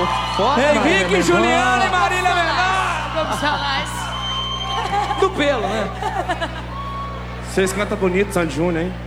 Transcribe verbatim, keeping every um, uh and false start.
Foda, Henrique, Juliana e Marília Mendonça. Profissionais. Do pelo, né? Vocês cantam bonito, Sandy Júnior, hein?